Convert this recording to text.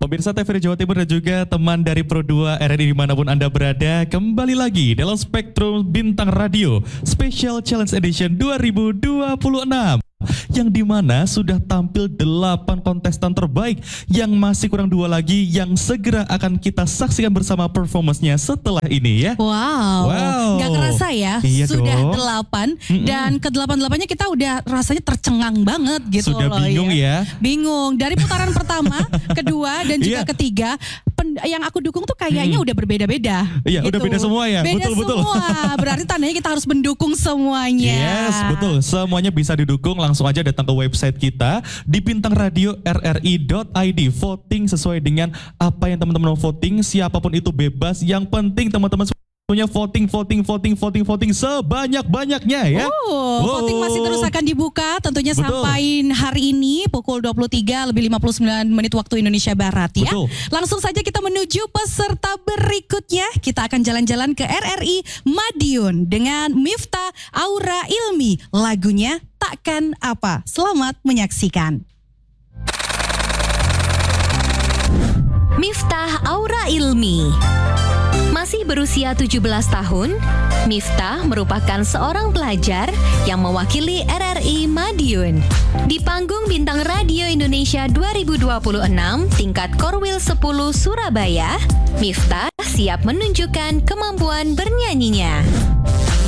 Pemirsa TVRI Jawa Timur dan juga teman dari Pro2 RRI dimanapun Anda berada, kembali lagi dalam Spektrum Bintang Radio Special Challenge Edition 2026. Yang dimana sudah tampil 8 kontestan terbaik yang masih kurang 2 lagi yang segera akan kita saksikan bersama performance-nya setelah ini ya. Wow. Gak kerasa ya, Iya sudah dong. 8 dan ke-8-8-nya kita udah rasanya tercengang banget gitu Sudah loh bingung ya. Bingung, dari putaran pertama, kedua dan juga Iya. ketiga, yang aku dukung tuh kayaknya udah berbeda-beda. Iya, udah beda semua ya. Beda Betul. semua, berarti tandanya kita harus mendukung semuanya. Yes, betul. Semuanya bisa didukung. Langsung aja datang ke website kita di bintangradio.rri.id. Voting sesuai dengan apa yang teman-teman mau voting. Siapapun itu bebas. Yang penting teman-teman punya voting sebanyak-banyaknya ya. Voting masih terus akan dibuka tentunya Betul. sampai hari ini pukul 23 lebih 59 menit waktu Indonesia Barat ya. Betul. Langsung saja kita menuju peserta berikutnya. Kita akan jalan-jalan ke RRI Madiun dengan Miftah Aura Ilmi. Lagunya Takkan Apa. Selamat menyaksikan. Miftah Aura Ilmi. Masih berusia 17 tahun, Miftah merupakan seorang pelajar yang mewakili RRI Madiun. Di panggung Bintang Radio Indonesia 2026 tingkat Korwil 10 Surabaya, Miftah siap menunjukkan kemampuan bernyanyinya.